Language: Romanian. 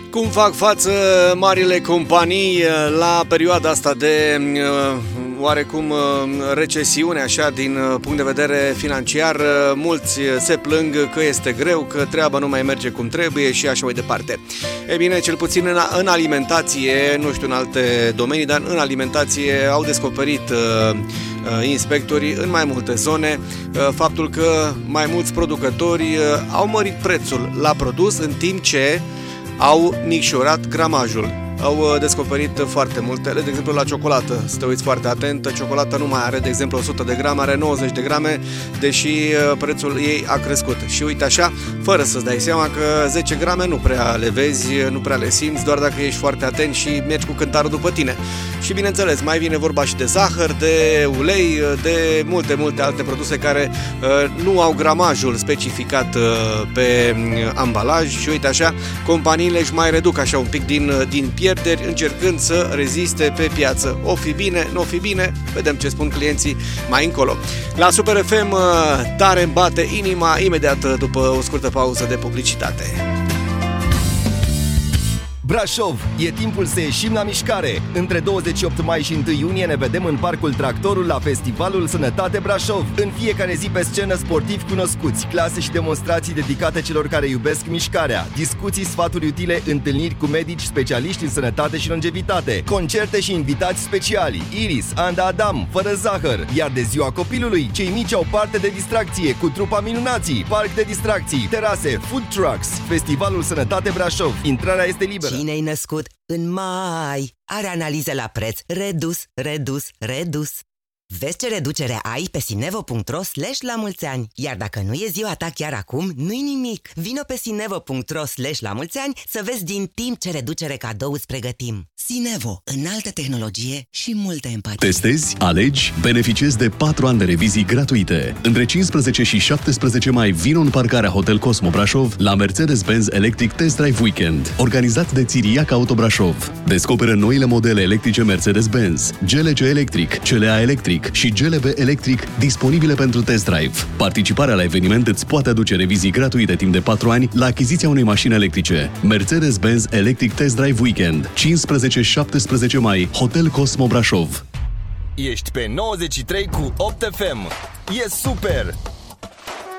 Cum fac față marile companii la perioada asta de oarecum recesiune, așa, din punct de vedere financiar? Mulți se plâng că este greu, că treaba nu mai merge cum trebuie și așa mai departe. E bine, cel puțin în alimentație, nu știu în alte domenii, dar în alimentație au descoperit inspectorii în mai multe zone faptul că mai mulți producători au mărit prețul la produs în timp ce au micșorat gramajul. Au descoperit foarte multele, de exemplu la ciocolată, să te uiți foarte atent, ciocolata nu mai are, de exemplu, 100 de grame, are 90 de grame, deși prețul ei a crescut. Și uite așa, fără să-ți dai seama că 10 grame nu prea le vezi, nu prea le simți, doar dacă ești foarte atent și mergi cu cântarul după tine. Și bineînțeles, mai vine vorba și de zahăr, de ulei, de multe alte produse care nu au gramajul specificat pe ambalaj și uite așa, companiile își mai reduc așa un pic din pierderi, încercând să reziste pe piață. O fi bine, nu o fi bine, vedem ce spun clienții mai încolo. La Super FM tare îmi bate inima imediat după o scurtă pauză de publicitate. Brașov, e timpul să ieșim la mișcare! Între 28 mai și 1 iunie ne vedem în Parcul Tractorul la Festivalul Sănătate Brașov. În fiecare zi pe scenă sportivi cunoscuți, clase și demonstrații dedicate celor care iubesc mișcarea, discuții, sfaturi utile, întâlniri cu medici specialiști în sănătate și longevitate, concerte și invitați speciali, Iris, Anda Adam, Fără Zahăr. Iar de ziua copilului, cei mici au parte de distracție cu trupa Minunații, parc de distracții, terase, food trucks. Festivalul Sănătate Brașov. Intrarea este liberă. Cine-ai născut în mai are analize la preț redus. Vezi ce reducere ai pe sinevo.ro/la-mulți-ani. Iar dacă nu e ziua ta chiar acum, nu-i nimic. Vino pe sinevo.ro/la-mulți-ani să vezi din timp ce reducere cadou îți pregătim. Sinevo. Înaltă tehnologie și multă empatie. Testezi, alegi, beneficiezi de 4 ani de revizii gratuite. Între 15 și 17 mai vino în parcarea Hotel Cosmo Brașov la Mercedes-Benz Electric Test Drive Weekend, organizat de Țiriac Auto Brașov. Descoperă noile modele electrice Mercedes-Benz, GLC Electric, CLA Electric și GLB Electric disponibile pentru test drive. Participarea la eveniment îți poate aduce revizii gratuite timp de 4 ani la achiziția unei mașini electrice. Mercedes-Benz Electric Test Drive Weekend, 15-17 mai, Hotel Cosmo Brașov. Ești pe 93 cu 8 FM. E super!